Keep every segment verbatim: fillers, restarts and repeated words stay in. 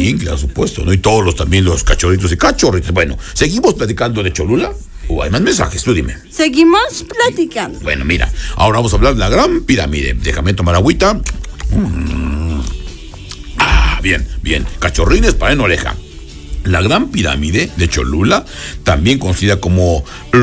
También, claro, supuesto, ¿no? Y todos los, también los cachorritos y cachorritos. Bueno, ¿seguimos platicando de Cholula? ¿O hay más mensajes? Tú dime. Seguimos platicando. Bueno, mira, ahora vamos a hablar de la Gran Pirámide. Déjame tomar agüita. Mm. Ah, bien, bien. Cachorrines para en oreja. La Gran Pirámide de Cholula, también conocida como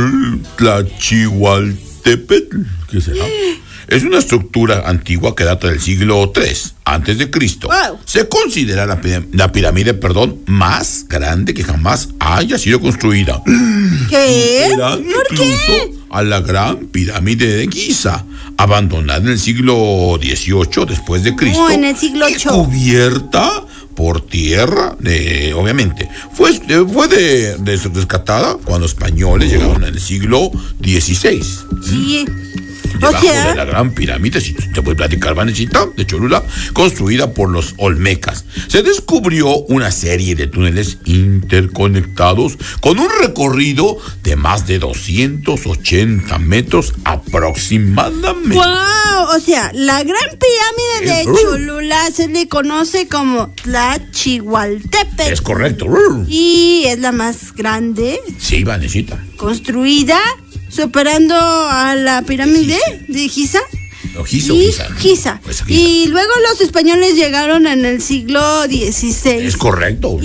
Tlachihualtepetl, ¿qué será? Es una estructura antigua que data del siglo tres antes de Cristo. Wow. Se considera la, la pirámide, perdón, más grande que jamás haya sido construida. ¿Qué? Superando ¿Por incluso qué? a la Gran Pirámide de Giza, abandonada en el siglo dieciocho después de Cristo. No, en el siglo y ocho. cubierta por tierra, de, obviamente. Fue, fue de, de rescatada cuando españoles llegaron en el siglo dieciséis. Sí. Debajo O sea, de la Gran Pirámide, si te voy a platicar, Vanesita, de Cholula, construida por los olmecas. Se descubrió una serie de túneles interconectados con un recorrido de más de doscientos ochenta metros aproximadamente. wow, o sea, la Gran Pirámide de Eh, Cholula se le conoce como Tlachihualtepetl. Es correcto. Y es la más grande Sí, Vanesita. construida, superando a la pirámide de Giza. O Giza, y Giza, ¿no? Giza. Pues Giza. Y luego los españoles llegaron en el siglo dieciséis. Es correcto.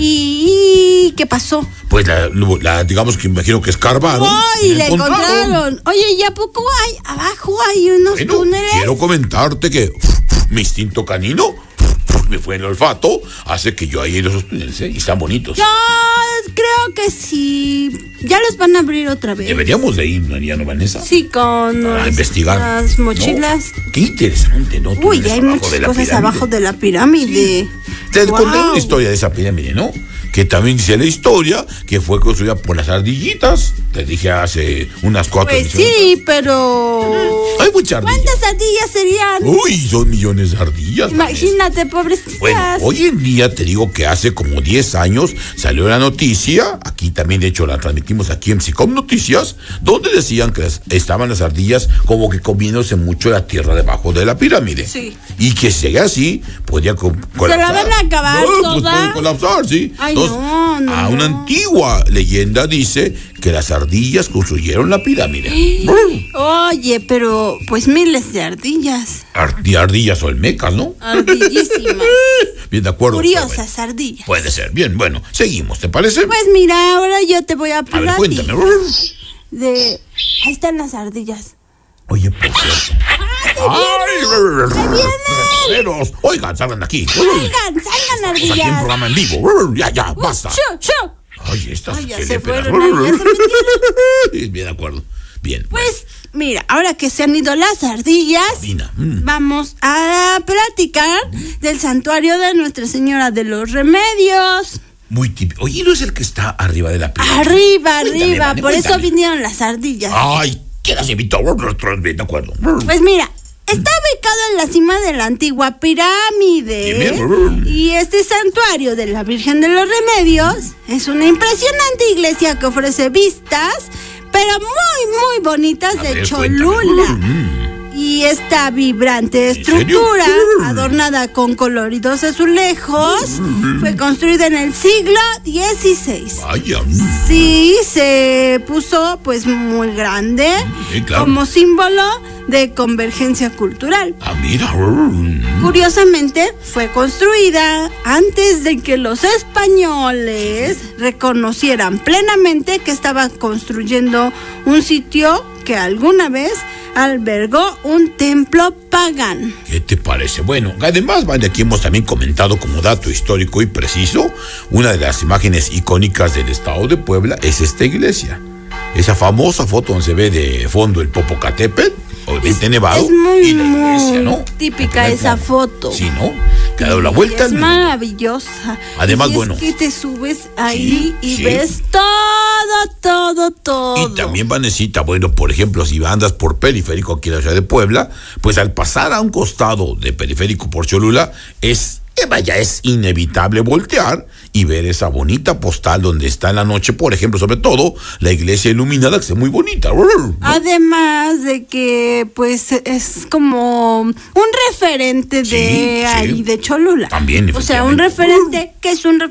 ¿Y qué pasó? Pues la, la digamos que imagino que escarbaron. ¡Ay, la encontraron! Oye, ¿y a poco hay abajo hay unos Bueno, túneles? quiero comentarte que mi instinto canino me fue en el olfato, hace que yo haya ido a esos túneles, ¿eh? Y están bonitos. Yo creo que sí. Ya los van a abrir otra vez. Deberíamos de ir, Mariano, Vanessa. Sí, con A los- investigar. las mochilas. No, qué interesante, ¿no? Uy, Túneles hay abajo muchas de la cosas pirámide. abajo de la pirámide. Te Wow. conté una historia de esa pirámide, ¿no? Que también dice la historia que fue construida por las ardillitas. Te dije hace unas cuatro Pues emisiones. sí, pero... Hay muchas ardillas. ¿Cuántas ardillas serían? Uy, son millones de ardillas. Vanessa. Imagínate, pobrecitas. Bueno, hoy en día te digo que hace como diez años salió la noticia, aquí también de hecho la transmitimos aquí en Psicom Noticias, donde decían que las- estaban las ardillas como que comiéndose mucho la tierra debajo de la pirámide. Sí. Y que si llega así, podía co- colapsar. la van a acabar No, pues toda. puede colapsar, sí. Ay, Entonces, no, no, a una no. antigua leyenda dice que las ardillas construyeron la pirámide. Oye, pero pues miles de ardillas. Ardi- ardillas olmecas, ¿no? Ardillísimas. Bien, de acuerdo. pero bueno, Curiosas ardillas. puede ser. Bien, bueno, seguimos, ¿te parece? Pues mira, ahora yo te voy a A ver, platicar cuéntame. de... Ahí están las ardillas. Oye, por cierto. ¡Ay! ¡Ay! Oigan, salgan de aquí. Salgan, salgan Estamos aquí en ardillas. programa en vivo. Ya, ya, basta. Shoo, shoo. Ay, estas Ay, ya que se le pegan. fueron, ay, ya se metieron. Bien, de acuerdo. Bien. Pues mira, ahora que se han ido las ardillas, Dina, mm. vamos a platicar del santuario de Nuestra Señora de los Remedios. Muy típico. Oye, ¿no es el que está arriba de la pirámide? Arriba, Cuéntame, arriba, Vane, por eso cuéntame. vinieron las ardillas. Ay, ¿quién las invitó? Bien, de acuerdo. Pues mira, está ubicado en la cima de la antigua pirámide. Bien. Y este santuario de la Virgen de los Remedios es una impresionante iglesia que ofrece vistas, pero muy, muy bonitas A de ver, Cholula. cuéntame. Mm. Y esta vibrante ¿En serio? estructura, adornada con coloridos azulejos, fue construida en el siglo dieciséis. Vaya. mm. Sí, se puso pues muy grande, Sí, claro. como símbolo de convergencia cultural. Ah, mira. mm. Curiosamente, fue construida antes de que los españoles reconocieran plenamente que estaban construyendo un sitio que alguna vez albergó un templo pagano. ¿Qué te parece? Bueno, además, Vane, aquí hemos también comentado como dato histórico y preciso, una de las imágenes icónicas del estado de Puebla es esta iglesia. Esa famosa foto donde se ve de fondo el Popocatépetl, obviamente nevado, Es muy, y la iglesia, muy ¿no? típica El esa primer foto. Sí, ¿no? Que ha dado la vuelta. Es al- maravillosa. Además, Y es bueno. que te subes ahí Sí, y sí. ves todo, todo, todo. Y también, Vanesita, bueno, por ejemplo, si andas por periférico aquí en la ciudad de Puebla, pues al pasar a un costado de periférico por Cholula, es, eh, vaya, es inevitable voltear y ver esa bonita postal donde está en la noche, por ejemplo, sobre todo, la iglesia iluminada, que es muy bonita. ¿No? Además de que, pues, es como un referente de Sí, sí. ahí, de Cholula. También, O sea, un efectivamente. referente que es un